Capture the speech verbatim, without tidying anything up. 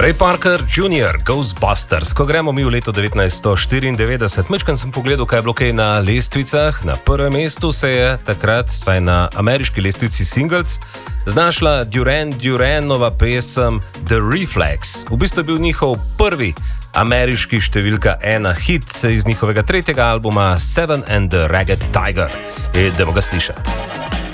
Ray Parker junior, Ghostbusters. Ko gremo mi v leto devetnajststo štiriindevetdeset, mečkam sem pogledal, kaj je bilo kaj na lestvicah. Na prvem mestu se je takrat, saj na ameriški lestvici singles, znašla Duran Duranova pesem The Reflex. V bistvu je bil njihov prvi ameriški številka ena hit iz njihovega tretjega albuma Seven and the Ragged Tiger. Idemo ga slišati.